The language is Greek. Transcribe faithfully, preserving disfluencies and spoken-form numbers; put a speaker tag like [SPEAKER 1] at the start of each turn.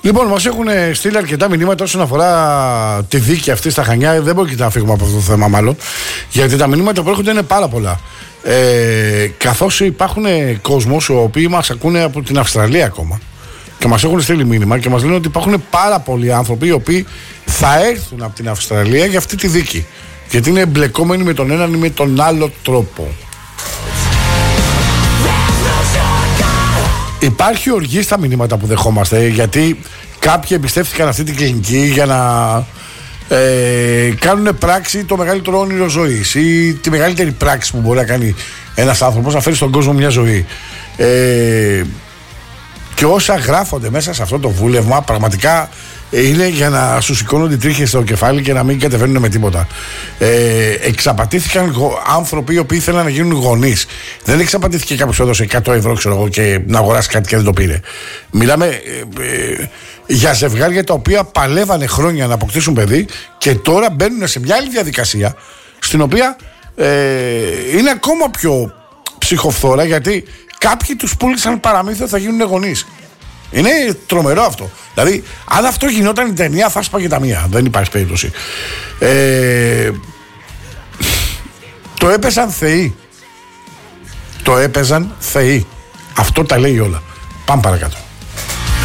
[SPEAKER 1] Λοιπόν, μας έχουν στείλει αρκετά μηνύματα όσον αφορά τη δίκη αυτή στα Χανιά. Δεν μπορεί να φύγουμε από αυτό το θέμα, μάλλον. Γιατί τα μηνύματα που έρχονται είναι πάρα πολλά. Ε, καθώς υπάρχουν κόσμος, οι οποίοι μας ακούνε από την Αυστραλία ακόμα. Και μας έχουν στείλει μήνυμα και μας λένε ότι υπάρχουν πάρα πολλοί άνθρωποι οι οποίοι θα έρθουν από την Αυστραλία για αυτή τη δίκη. Γιατί είναι εμπλεκόμενοι με τον έναν ή με τον άλλο τρόπο. Υπάρχει οργή στα μηνύματα που δεχόμαστε, γιατί κάποιοι εμπιστεύτηκαν αυτή την κλινική για να ε, κάνουν πράξη το μεγαλύτερο όνειρο ζωής ή τη μεγαλύτερη πράξη που μπορεί να κάνει ένας άνθρωπος, να φέρει στον κόσμο μια ζωή. Ε, και όσα γράφονται μέσα σε αυτό το βούλευμα πραγματικά είναι για να σου σηκώνονται τρίχες στο κεφάλι και να μην κατεβαίνουν με τίποτα. Ε, εξαπατήθηκαν άνθρωποι οι οποίοι ήθελαν να γίνουν γονείς. Δεν εξαπατήθηκε κάποιος που έδωσε εκατό ευρώ, ξέρω εγώ, και να αγοράσει κάτι και δεν το πήρε. Μιλάμε ε, ε, για ζευγάρια τα οποία παλεύανε χρόνια να αποκτήσουν παιδί και τώρα μπαίνουν σε μια άλλη διαδικασία στην οποία ε, είναι ακόμα πιο ψυχοφθόρα, γιατί κάποιοι τους πούλησαν παραμύθια ότι θα γίνουν γονείς. Είναι τρομερό αυτό. Δηλαδή, αν αυτό γινόταν η ταινία, θα σπάγε τα μία. Δεν υπάρχει περίπτωση. Ε, το έπαιζαν θεοί. Το έπαιζαν θεοί. Αυτό τα λέει όλα. Πάμε παρακάτω.